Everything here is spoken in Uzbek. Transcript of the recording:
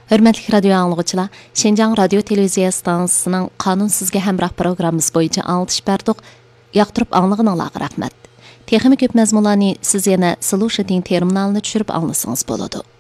Hörmətli radio anlıqçılar, Şenjan Radio Televiziya stansiyasının Qanun Sizge Həmrah proqramımız boyunca anlatış berdik. Yaqtırıb anlığınızға rəhmət. Texmi köp məzmunlarını siz yana Solution terminalını düşürüb anlasınız boladı.